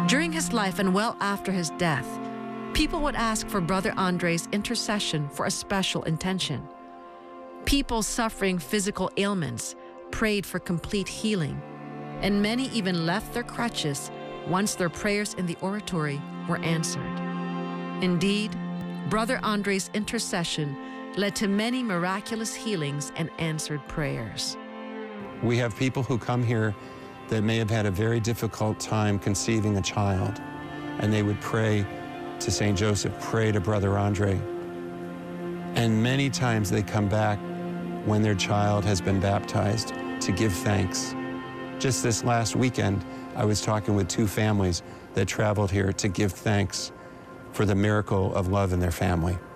During his life and well after his death, people would ask for Brother Andre's intercession for a special intention. People suffering physical ailments prayed for complete healing, and many even left their crutches once their prayers in the oratory were answered. Indeed, Brother Andre's intercession led to many miraculous healings and answered prayers. We have people who come here that may have had a very difficult time conceiving a child, and they would pray to St. Joseph, pray to Brother Andre. And many times they come back when their child has been baptized to give thanks. Just this last weekend, I was talking with two families that traveled here to give thanks for the miracle of love in their family.